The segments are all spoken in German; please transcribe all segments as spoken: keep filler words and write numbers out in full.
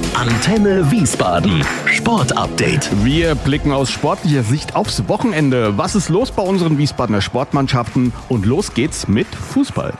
Antenne Wiesbaden. Sportupdate. Wir blicken aus sportlicher Sicht aufs Wochenende. Was ist los bei unseren Wiesbadener Sportmannschaften? Und los geht's mit Fußball.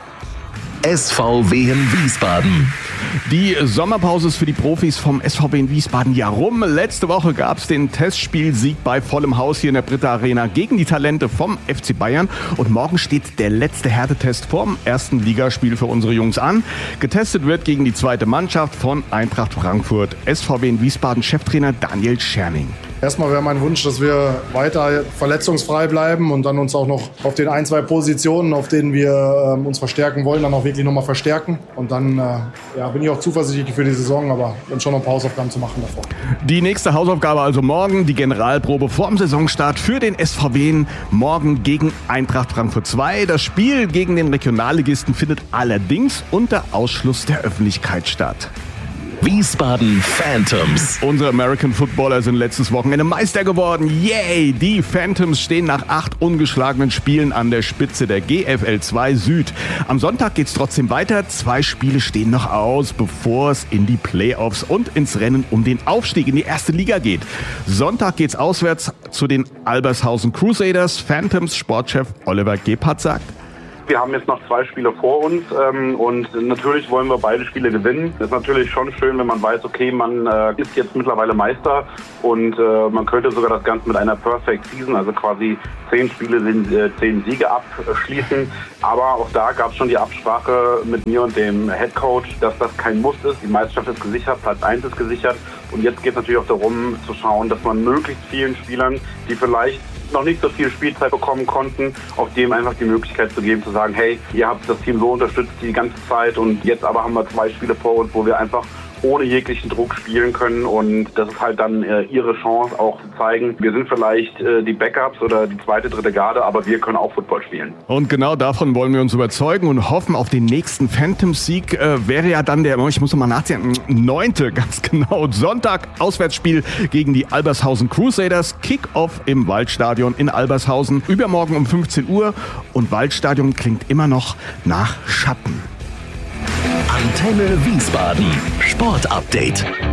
S V W in Wiesbaden. Die Sommerpause ist für die Profis vom S V W in Wiesbaden ja rum. Letzte Woche gab es den Testspielsieg bei vollem Haus hier in der Britta Arena gegen die Talente vom F C Bayern. Und morgen steht der letzte Härtetest vorm ersten Ligaspiel für unsere Jungs an. Getestet wird gegen die zweite Mannschaft von Eintracht Frankfurt. S V W in Wiesbaden Cheftrainer Daniel Scherning. Erstmal wäre mein Wunsch, dass wir weiter verletzungsfrei bleiben und dann uns auch noch auf den ein, zwei Positionen, auf denen wir äh, uns verstärken wollen, dann auch wirklich nochmal verstärken. Und dann äh, ja, bin ich auch zuversichtlich für die Saison, aber dann schon noch ein paar Hausaufgaben zu machen davor. Die nächste Hausaufgabe also morgen, die Generalprobe vorm Saisonstart für den S V W morgen gegen Eintracht Frankfurt zwei. Das Spiel gegen den Regionalligisten findet allerdings unter Ausschluss der Öffentlichkeit statt. Wiesbaden Phantoms. Unsere American Footballer sind letztes Wochenende Meister geworden. Yay! Die Phantoms stehen nach acht ungeschlagenen Spielen an der Spitze der G F L zwei Süd. Am Sonntag geht's trotzdem weiter. Zwei Spiele stehen noch aus, bevor es in die Playoffs und ins Rennen um den Aufstieg in die erste Liga geht. Sonntag geht's auswärts zu den Albershausen Crusaders. Phantoms Sportchef Oliver Gebhardt sagt: Wir haben jetzt noch zwei Spiele vor uns ähm, und natürlich wollen wir beide Spiele gewinnen. Es ist natürlich schon schön, wenn man weiß, okay, man äh, ist jetzt mittlerweile Meister und äh, man könnte sogar das Ganze mit einer Perfect Season, also quasi zehn Spiele, sind, äh, zehn Siege abschließen. Aber auch da gab es schon die Absprache mit mir und dem Head Coach, dass das kein Muss ist. Die Meisterschaft ist gesichert, Platz eins ist gesichert und jetzt geht es natürlich auch darum zu schauen, dass man möglichst vielen Spielern, die vielleicht noch nicht so viel Spielzeit bekommen konnten, auf dem einfach die Möglichkeit zu geben, zu sagen, hey, ihr habt das Team so unterstützt die ganze Zeit und jetzt aber haben wir zwei Spiele vor uns, wo wir einfach ohne jeglichen Druck spielen können und das ist halt dann äh, ihre Chance auch zu zeigen, wir sind vielleicht äh, die Backups oder die zweite, dritte Garde, aber wir können auch Football spielen. Und genau davon wollen wir uns überzeugen und hoffen auf den nächsten Phantoms-Sieg. Äh, wäre ja dann der, ich muss noch mal nachzählen, neunte, ganz genau, Sonntag, Auswärtsspiel gegen die Albershausen Crusaders, Kick-Off im Waldstadion in Albershausen, übermorgen um fünfzehn Uhr und Waldstadion klingt immer noch nach Schatten. Antenne Wiesbaden. Sportupdate.